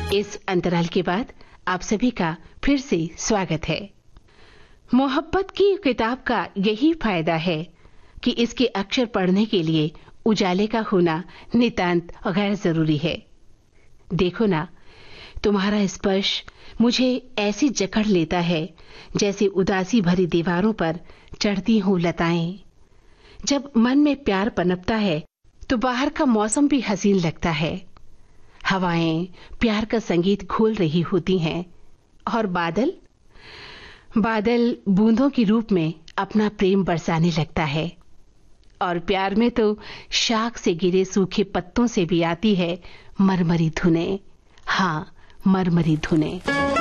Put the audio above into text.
इस अंतराल के बाद आप सभी का फिर से स्वागत है। मोहब्बत की किताब का यही फायदा है कि इसके अक्षर पढ़ने के लिए उजाले का होना नितांत गैर जरूरी है। देखो ना, तुम्हारा स्पर्श मुझे ऐसी जकड़ लेता है जैसे उदासी भरी दीवारों पर चढ़ती हूँ लताएं। जब मन में प्यार पनपता है तो बाहर का मौसम भी हसीन लगता है। हवाएं प्यार का संगीत घोल रही होती हैं और बादल बूंदों के रूप में अपना प्रेम बरसाने लगता है। और प्यार में तो शाख से गिरे सूखे पत्तों से भी आती है मरमरी धुनें। हाँ, मरमरी धुनें।